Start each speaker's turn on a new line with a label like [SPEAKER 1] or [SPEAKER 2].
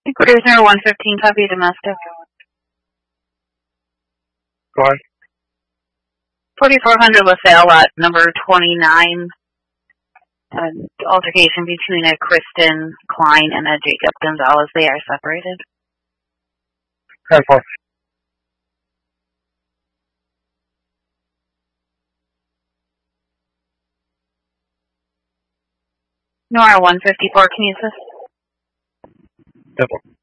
[SPEAKER 1] Cruiser 115, copy domestic.
[SPEAKER 2] Go ahead.
[SPEAKER 1] 4400 LaSalle lot number 29. An altercation between a Kristen Klein and a Jacob Gonzalez. They are separated.
[SPEAKER 2] 10-4.
[SPEAKER 1] Nora 154, can you assist?
[SPEAKER 2] 10-4.